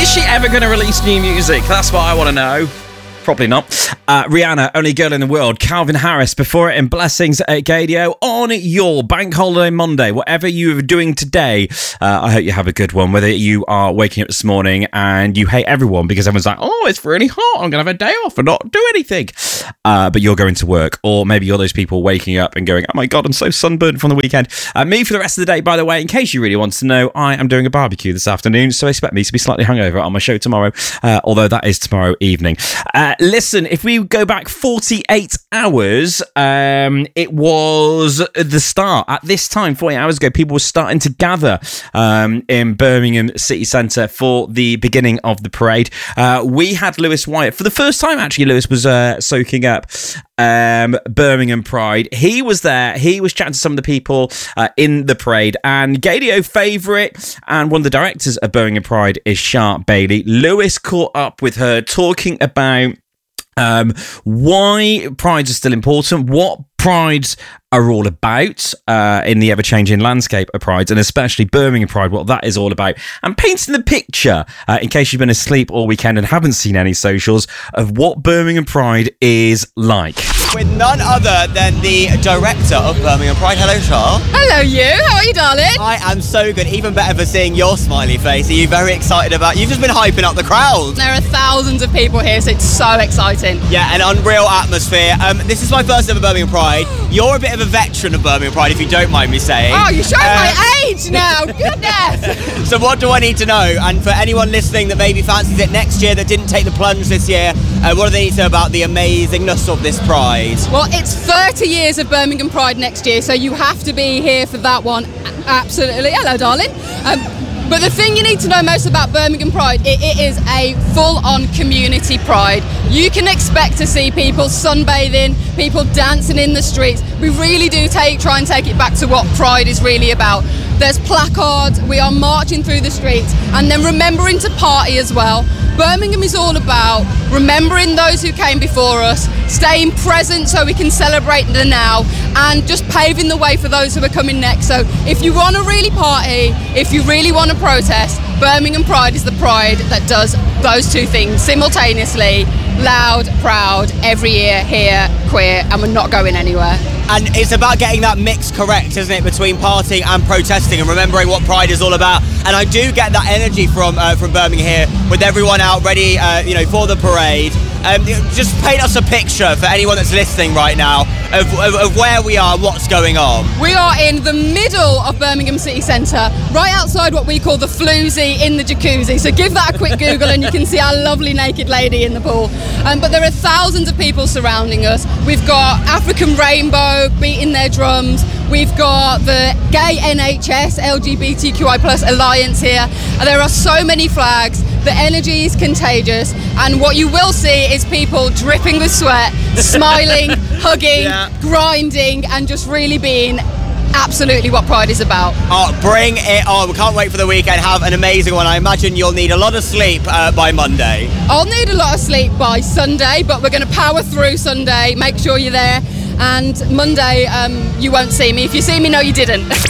Is she ever going to release new music? That's what I want to know. Probably not. Rihanna, Only Girl in the World. Calvin Harris, before it in Blessings at Gadio. On your bank holiday Monday, whatever you are doing today, I hope you have a good one. Whether you are waking up this morning and you hate everyone because everyone's like, oh, it's really hot, I'm going to have a day off and not do anything. But you're going to work. Or maybe you're those people waking up and going, oh my God, I'm so sunburned from the weekend. Me for the rest of the day, by the way, in case you really want to know, I am doing a barbecue this afternoon, so expect me to be slightly hungover on my show tomorrow, although that is tomorrow evening. Listen, if we go back 48 hours, it was the start. At this time, 48 hours ago, people were starting to gather in Birmingham City Centre for the beginning of the parade. We had Lewis Wyatt. For the first time, actually, Lewis was soaking up Birmingham Pride. He was there. He was chatting to some of the people in the parade. And Gadio favourite and one of the directors of Birmingham Pride is Sharp Bailey. Lewis caught up with her talking about why prides are still important, what prides are all about in the ever-changing landscape of prides, and especially Birmingham Pride, what that is all about, and painting the picture, in case you've been asleep all weekend and haven't seen any socials, of what Birmingham Pride is like. With none other than the director of Birmingham Pride. Hello, Char. Hello, you. How are you, darling? I am so good. Even better for seeing your smiley face. Are you very excited about... You've just been hyping up the crowd. There are thousands of people here, so it's so exciting. Yeah, an unreal atmosphere. This is my first ever Birmingham Pride. You're a bit of a veteran of Birmingham Pride, if you don't mind me saying. Oh, you're showing my age now. Goodness. So what do I need to know? And for anyone listening that maybe fancies it next year, that didn't take the plunge this year, what do they need to know about the amazingness of this Pride? Well, it's 30 years of Birmingham Pride next year, so you have to be here for that one. Absolutely. Hello, darling. But the thing you need to know most about Birmingham Pride, it is a full-on community pride. You can expect to see people sunbathing, people dancing in the streets. We really do try and take it back to what Pride is really about. There's placards, we are marching through the streets, and then remembering to party as well. Birmingham is all about remembering those who came before us, staying present so we can celebrate the now, and just paving the way for those who are coming next. So if you want to really party, if you really want to protest, Birmingham Pride is the pride that does those two things simultaneously. Loud, proud, every year, here, queer, and we're not going anywhere. And it's about getting that mix correct, isn't it, between partying and protesting and remembering what Pride is all about. And I do get that energy from Birmingham here, with everyone out ready, for the parade. Just paint us a picture for anyone that's listening right now of where we are, what's going on. We are in the middle of Birmingham City Centre, right outside what we call the floozy in the jacuzzi. So give that a quick Google and you can see our lovely naked lady in the pool. But there are thousands of people surrounding us. We've got African Rainbow beating their drums. We've got the Gay NHS LGBTQI+ Alliance here. There are so many flags. The energy is contagious, and what you will see is people dripping with sweat, smiling, hugging, grinding, and just really being absolutely what Pride is about. Oh, bring it on. We can't wait for the weekend. Have an amazing one. I imagine you'll need a lot of sleep by Monday. I'll need a lot of sleep by Sunday, but we're going to power through Sunday. Make sure you're there. And Monday, you won't see me. If you see me, no, you didn't.